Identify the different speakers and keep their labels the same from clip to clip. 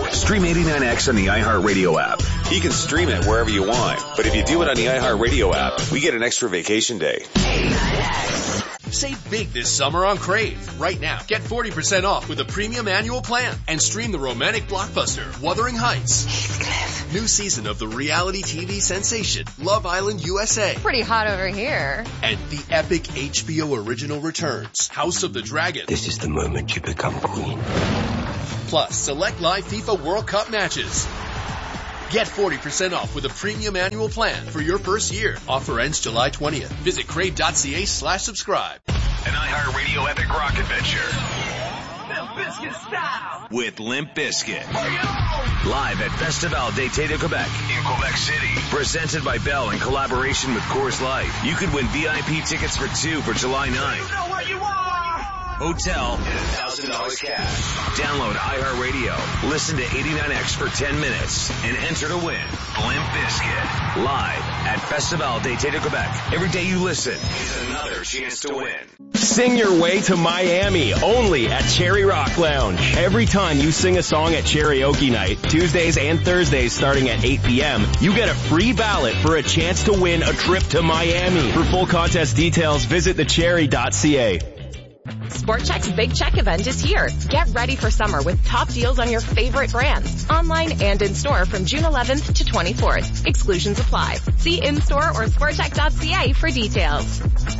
Speaker 1: Stream 89X on the iHeartRadio app. You can stream it wherever you want, but if you do it on the iHeartRadio app, we get an extra vacation day.
Speaker 2: 89X.
Speaker 3: Save big this summer on Crave. Right now, get 40% off with a premium annual plan and stream the romantic blockbuster Wuthering Heights.
Speaker 2: Heathcliff.
Speaker 3: New season of the reality TV sensation Love Island USA.
Speaker 2: Pretty hot over here.
Speaker 3: And the epic HBO original returns House of the Dragon.
Speaker 4: This is the moment you become queen.
Speaker 3: Plus, select live FIFA World Cup matches. Get 40% off with a premium annual plan for your first year. Offer ends July 20th. Visit crave.ca/subscribe.
Speaker 1: An iHeartRadio epic rock adventure.
Speaker 5: Limp Bizkit style.
Speaker 1: With Limp Bizkit. Live at Festival d'été de Quebec in Quebec City. Presented by Bell in collaboration with Coors Light. You could win VIP tickets for 2 for July 9th.
Speaker 5: You know what you are.
Speaker 1: Hotel and $1,000 cash. Download iHeartRadio. Listen to 89X for 10 minutes and enter to win Limp Bizkit. Live at Festival d'été de Quebec. Every day you listen is another chance to win.
Speaker 6: Sing your way to Miami, only at Cherry Rock Lounge. Every time you sing a song at Karaoke Night, Tuesdays and Thursdays starting at 8 p.m., you get a free ballot for a chance to win a trip to Miami. For full contest details, visit thecherry.ca.
Speaker 7: Sport Chek's Big Check event is here. Get ready for summer with top deals on your favorite brands. Online and in-store from June 11th to 24th. Exclusions apply. See in-store or sportchek.ca for details.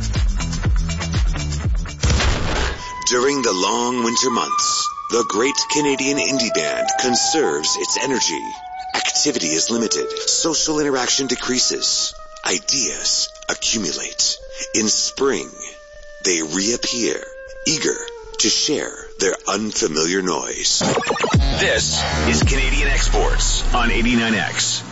Speaker 8: During the long winter months, the Great Canadian Indie Band conserves its energy. Activity is limited. Social interaction decreases. Ideas accumulate. In spring, they reappear, eager to share their unfamiliar noise.
Speaker 1: This is Canadian Exports on 89X.